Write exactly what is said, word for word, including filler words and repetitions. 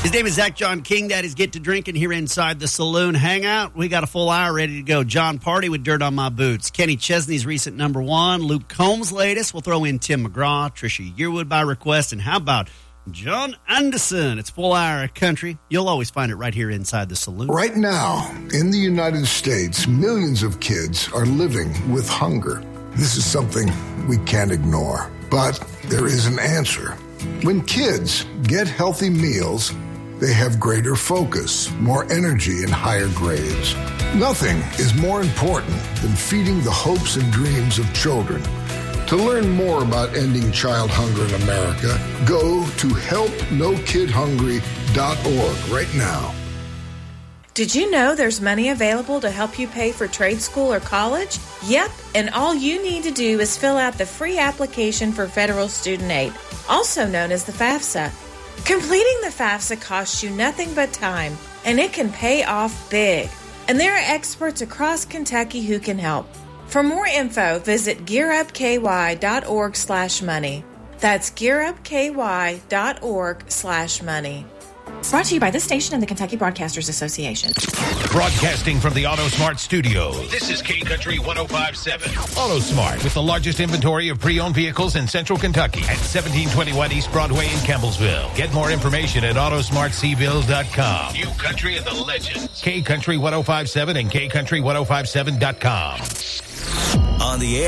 His name is Zach John King. That is Get to Drinking here inside the Saloon Hangout. We got a full hour ready to go. John Party with Dirt on My Boots. Kenny Chesney's recent number one. Luke Combs' latest. We'll throw in Tim McGraw, Trisha Yearwood by request. And how about John Anderson? It's full hour of country. You'll always find it right here inside the Saloon. Right now, in the United States, millions of kids are living with hunger. This is something we can't ignore. But there is an answer. When kids get healthy meals, they have greater focus, more energy, and higher grades. Nothing is more important than feeding the hopes and dreams of children. To learn more about ending child hunger in America, go to help no kid hungry dot org right now. Did you know there's money available to help you pay for trade school or college? Yep, and all you need to do is fill out the free application for federal student aid, also known as the FAFSA. Completing the FAFSA costs you nothing but time, and it can pay off big. And there are experts across Kentucky who can help. For more info, visit gearupky.org slash money. That's gearupky.org slash money. Brought to you by this station and the Kentucky Broadcasters Association. Broadcasting from the AutoSmart Studios, this is K Country one oh five point seven. AutoSmart, with the largest inventory of pre-owned vehicles in central Kentucky at seventeen twenty-one East Broadway in Campbellsville. Get more information at autosmart c ville dot com. New Country and the Legends. K Country one oh five point seven and K Country ten fifty-seven dot com. On the air.